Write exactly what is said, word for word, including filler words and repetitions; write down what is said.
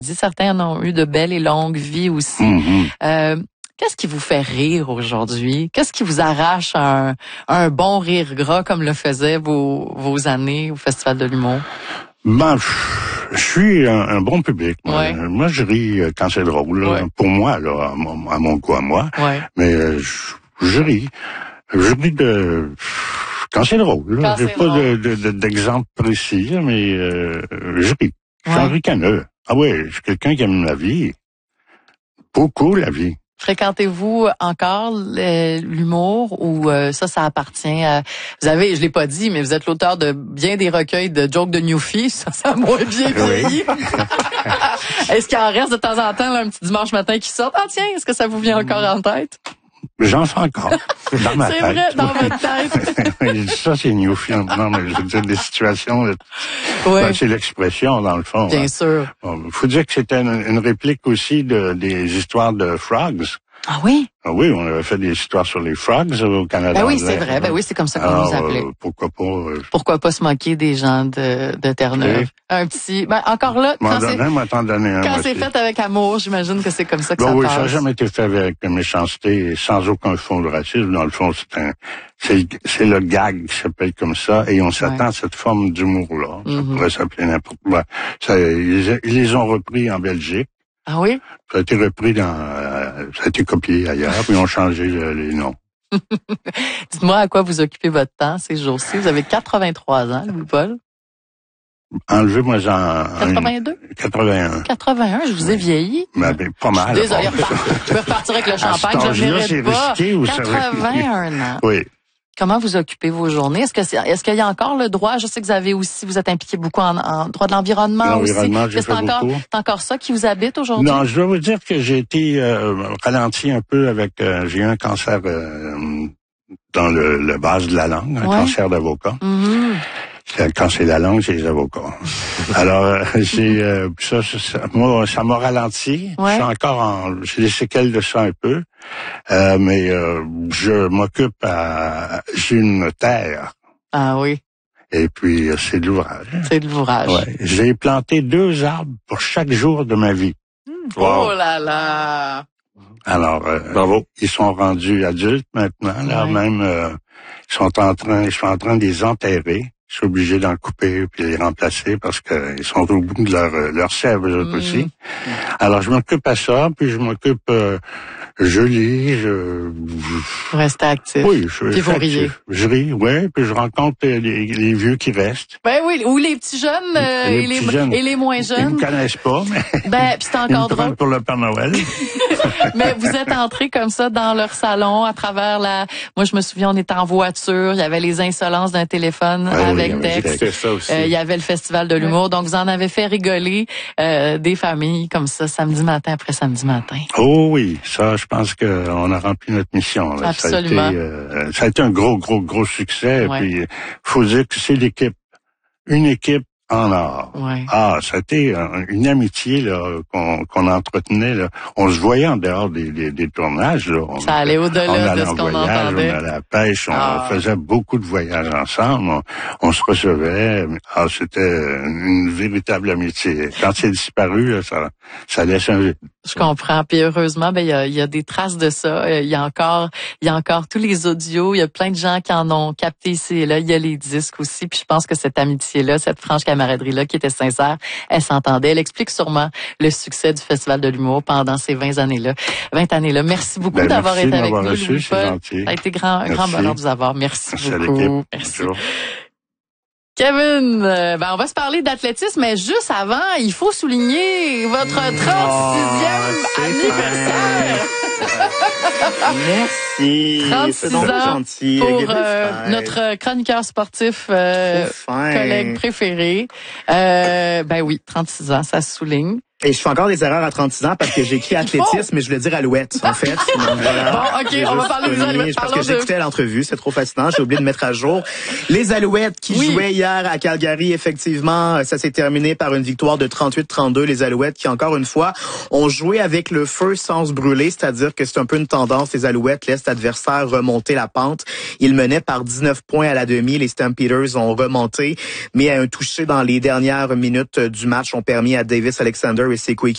Certains en ont eu de belles et longues vies aussi. Mm-hmm. Euh, qu'est-ce qui vous fait rire aujourd'hui? Qu'est-ce qui vous arrache un, un bon rire gras comme le faisaient vos, vos années au Festival de l'humour? Ben, je suis un, un bon public. Moi, ouais. moi je ris quand c'est drôle. Là, ouais. Pour moi, là, à mon, à mon goût, à moi. Ouais. Mais je, je ris. Je ris de... Quand c'est drôle. Là. J'ai pas de, de, de, d'exemple précis, mais euh, je ris. Je suis ouais. un ricaneux. Ah ouais, je suis quelqu'un qui aime la vie. Beaucoup la vie. Fréquentez-vous encore l'humour ou euh, ça, ça appartient à... Vous avez, je l'ai pas dit, mais vous êtes l'auteur de bien des recueils de jokes de Newfie. Ça, ça a moins bien vieilli. Oui. Est-ce qu'il en reste de temps en temps là, un petit dimanche matin qui sort? Ah tiens, est-ce que ça vous vient encore en tête? J'en fais encore. Dans ma c'est tête. C'est vrai, dans votre tête. Ça, c'est Newfie. Non, mais je veux dire, des situations... Là, ouais. ben, c'est l'expression, dans le fond. Bien hein. sûr. Bon, faut dire que c'était une, une réplique aussi de des histoires de Frogs. Ah oui? Ah oui, on avait fait des histoires sur les Frogs au Canada. Ben oui, c'est vrai. Ben oui, c'est comme ça qu'on Alors, nous appelait. Euh, pourquoi pas... Euh... Pourquoi pas se moquer des gens de, de Terre-Neuve? Oui. Un petit... Ben encore là, quand c'est, un quand c'est fait avec amour, j'imagine que c'est comme ça que ben ça oui, passe. Ça n'a jamais été fait avec méchanceté, sans aucun fond de racisme. Dans le fond, c'est un... C'est, c'est le gag qui s'appelle comme ça, et on s'attend ouais. à cette forme d'humour-là. Ça mm-hmm. pourrait s'appeler n'importe quoi. Ça, ils, ils les ont repris en Belgique. Ah oui? Ça a été repris dans... Euh, ça a été copié ailleurs, puis ils ont changé euh, les noms. Dites-moi à quoi vous occupez votre temps ces jours-ci. Vous avez quatre-vingt-trois ans, Louis-Paul. Enlevez-moi en... quatre-vingt-deux? quatre-vingt-un. quatre-vingt-un, je vous ai vieilli. Ben, ben, pas mal. Désolé, je peux repartir avec le champagne, je ne mérite pas. quatre-vingt-un ans. Oui. Comment vous occupez vos journées? Est-ce que c'est, est-ce qu'il y a encore le droit? Je sais que vous avez aussi, vous êtes impliqué beaucoup en, en droit de l'environnement, l'environnement aussi. J'ai fait c'est encore, beaucoup. c'est encore ça qui vous habite aujourd'hui? Non, je dois vous dire que j'ai été euh, ralenti un peu avec, euh, j'ai eu un cancer euh, dans le, le base de la langue, un ouais. cancer d'avocat. Mm-hmm. Quand c'est la langue, c'est les avocats. Alors, euh, j'ai euh, ça, ça, moi, ça m'a ralenti. Ouais. Je suis encore en, j'ai des séquelles de ça un peu, euh, mais euh, je m'occupe à, j'ai une terre. Ah oui. Et puis c'est de l'ouvrage. C'est de l'ouvrage. Ouais. J'ai planté deux arbres pour chaque jour de ma vie. Mmh. Wow. Oh là là. Alors, euh, bravo. Ils sont rendus adultes maintenant. Là, ouais. même, euh, ils sont en train, je suis en train de les enterrer. Je suis obligé d'en couper puis les remplacer parce que ils sont au bout de leur leur sève eux autres mmh. aussi. Alors je m'occupe à ça, puis je m'occupe, euh, je lis, je. Vous restez actif. Oui, je puis vous riez. Je ris, oui, puis je rencontre les, les vieux qui restent. Ben oui, ou les petits jeunes euh, les et, petits les, jeunes, et les moins jeunes. Ils me connaissent pas, mais. Ben puis c'est encore ils me drôle. Pour le Père Noël. Mais vous êtes entrés comme ça dans leur salon à travers la. Moi je me souviens, on était en voiture, il y avait les insolences d'un téléphone ah, avec oui, texte. Euh, il y avait le Festival de l'humour, ouais. donc vous en avez fait rigoler euh, des familles comme ça, samedi matin après samedi matin. Oh oui, ça, je pense qu'on a rempli notre mission. Là. Absolument. Ça a, été, euh, ça a été un gros, gros, gros succès. Ouais. Puis, faut dire que c'est l'équipe, une équipe en or. Ouais. Ah, ça a été une amitié là qu'on, qu'on entretenait. Là. On se voyait en dehors des, des, des tournages. Là. On, ça allait au-delà de ce qu'on voyage, entendait. On allait à la pêche, on ah. faisait beaucoup de voyages ensemble. On, on se recevait. Ah, c'était une véritable amitié. Quand c'est disparu, là, ça, ça laisse un vide. Je comprends. Puis heureusement, ben il y a, y a des traces de ça. Il y a encore, il y a encore tous les audios. Il y a plein de gens qui en ont capté ici et là. Il y a les disques aussi. Puis je pense que cette amitié-là, cette franche camaraderie-là, qui était sincère, elle s'entendait. Elle explique sûrement le succès du Festival de l'humour pendant ces vingt années-là. vingt années-là. Merci beaucoup ben, d'avoir merci été avec nous, reçu, Louis-Paul. Ça a été grand, un grand bonheur de vous avoir. Merci, merci beaucoup. Merci. Bonjour. Kevin, euh, ben on va se parler d'athlétisme, mais juste avant, il faut souligner votre trente-sixième oh, anniversaire. Merci. trente-six ans gentil. Pour euh, notre chroniqueur sportif, euh, collègue préféré. Euh, ben oui, trente-six ans, ça se souligne. Et je fais encore des erreurs à trente-six ans parce que j'ai écrit athlétisme, mais je voulais dire alouette, en fait. Donc, voilà. Bon, OK, on va parler des alouettes. Parce que j'écoutais l'entrevue, c'est trop fascinant, j'ai oublié de mettre à jour. Les Alouettes qui oui. jouaient hier à Calgary, effectivement, ça s'est terminé par une victoire de trente-huit trente-deux. Les Alouettes qui, encore une fois, ont joué avec le feu sans se brûler, c'est-à-dire que c'est un peu une tendance. Les Alouettes laissent l'adversaire remonter la pente. Ils menaient par dix-neuf points à la demi. Les Stampeders ont remonté, mais un touché dans les dernières minutes du match ont permis à Davis Alexander et ses coéquipiers